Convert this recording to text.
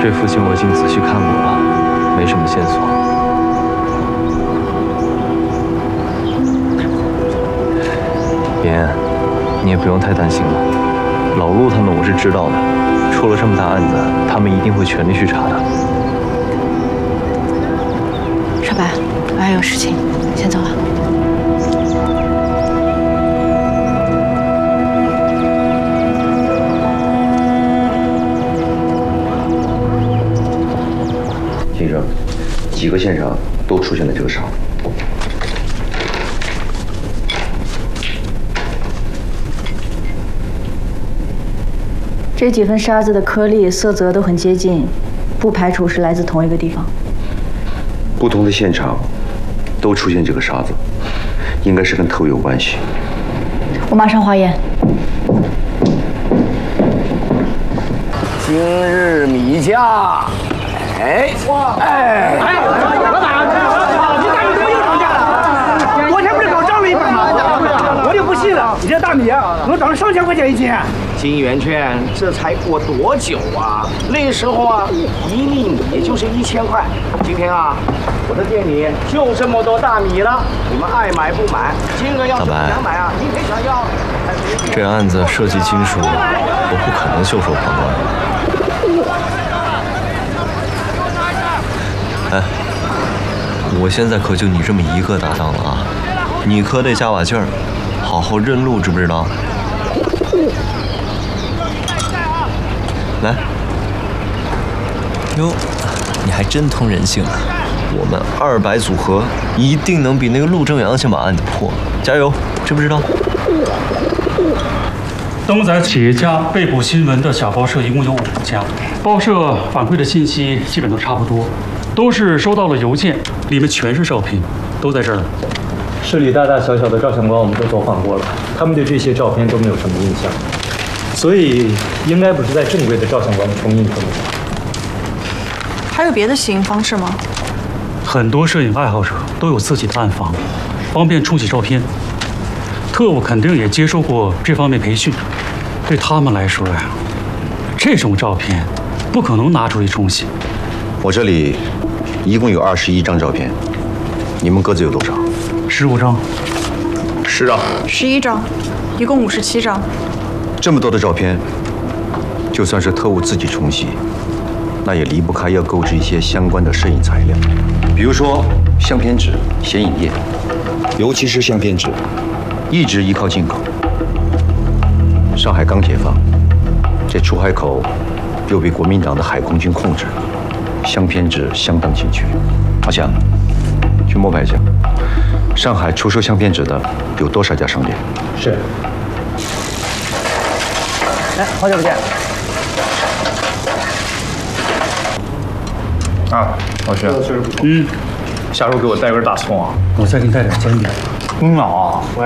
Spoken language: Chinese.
这附近我已经仔细看过了，没什么线索。妍，你也不用太担心了。老陆他们我是知道的，出了这么大案子，他们一定会全力去查的。 少白，我还有事情，先走了。 先生，几个现场都出现了这个伤。 这几份沙子的颗粒、色泽都很接近，不排除是来自同一个地方。 不同的现场都出现这个沙子，应该是跟特务有关系。 我马上化验。 今日米价，哎，哇，哎，老板，你大米怎么又涨价了？昨天不是刚涨了1块吗？我就不信了，你这大米能涨上1000块钱一斤。金圆券这才过多久啊？那时候啊，1粒米就是1000块。今天啊，我的店里就这么多大米了，你们爱买不买？金额要是不想买啊，您可以想要。 这案子涉及金属，我不可能袖手旁观。 哎，我现在可就你这么一个搭档了啊！你可得加把劲儿，好好认路，知不知道？来， 哟，你还真通人性啊！ 我们200组合，一定能比那个陆正阳先把案子破，加油，知不知道？ 登载企业家被捕新闻的小报社一共有5家，报社反馈的信息基本都差不多，都是收到了邮件，里面全是照片，都在这儿呢。 市里大大小小的照相馆我们都走访过了，他们对这些照片都没有什么印象，所以应该不是在正规的照相馆里冲印出来的。 还有别的吸引方式吗？ 很多摄影爱好者都有自己的暗房，方便冲洗照片。特务肯定也接受过这方面培训。 对他们来说呀，这种照片不可能拿出去冲洗。 我这里一共有21张照片，你们各自有多少 ？15张。 10张。 11张，一共57张。 这么多的照片，就算是特务自己冲洗，那也离不开要购置一些相关的摄影材料，比如说相片纸、显影液，尤其是相片纸，一直依靠进口。 上海刚解放，这出海口又被国民党的海空军控制，相片纸相当紧缺。阿强，去摸排一下，上海出售相片纸的有多少家商店？ 是。 哎，好久不见。 啊，老徐。下周给我带根大葱啊！ 我再给你带点煎饼。 啊，我